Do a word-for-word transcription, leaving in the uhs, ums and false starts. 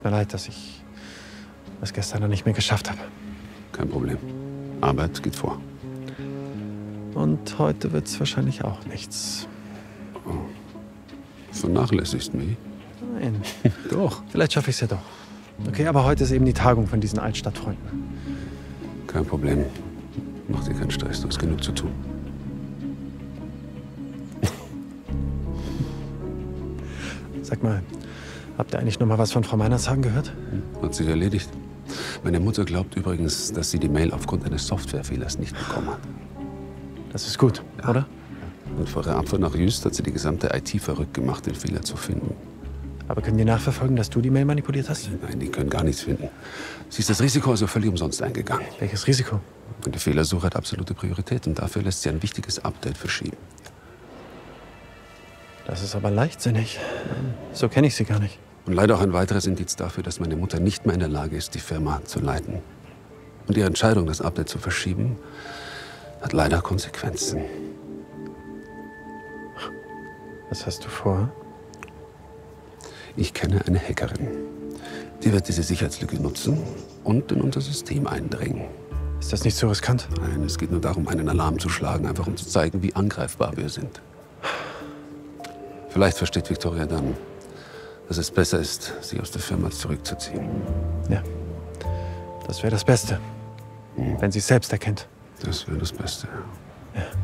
Mir leid, dass ich das gestern noch nicht mehr geschafft habe. Kein Problem. Arbeit geht vor. Und heute wird's wahrscheinlich auch nichts. Oh. Vernachlässigst mich? Nein. Doch. Vielleicht schaffe ich es ja doch. Okay, aber heute ist eben die Tagung von diesen Altstadtfreunden. Kein Problem. Mach dir keinen Stress, du hast genug zu tun. Sag mal, habt ihr eigentlich noch mal was von Frau Meinershagen gehört? Hat sich erledigt. Meine Mutter glaubt übrigens, dass sie die Mail aufgrund eines Softwarefehlers nicht bekommen hat. Das ist gut, ja. Oder? Und vor der Abfahrt nach Jüst hat sie die gesamte I T verrückt gemacht, den Fehler zu finden. Aber können die nachverfolgen, dass du die Mail manipuliert hast? Nein, die können gar nichts finden. Sie ist das Risiko also völlig umsonst eingegangen. Welches Risiko? Und die Fehlersuche hat absolute Priorität und dafür lässt sie ein wichtiges Update verschieben. Das ist aber leichtsinnig. So kenne ich sie gar nicht. Und leider auch ein weiteres Indiz dafür, dass meine Mutter nicht mehr in der Lage ist, die Firma zu leiten. Und ihre Entscheidung, das Update zu verschieben, hat leider Konsequenzen. Was hast du vor? Ich kenne eine Hackerin. Die wird diese Sicherheitslücke nutzen und in unser System eindringen. Ist das nicht so riskant? Nein, es geht nur darum, einen Alarm zu schlagen, einfach um zu zeigen, wie angreifbar wir sind. Vielleicht versteht Victoria dann, dass es besser ist, sich aus der Firma zurückzuziehen. Ja, das wäre das Beste, hm. wenn sie es selbst erkennt. Das wäre das Beste, ja. Ja.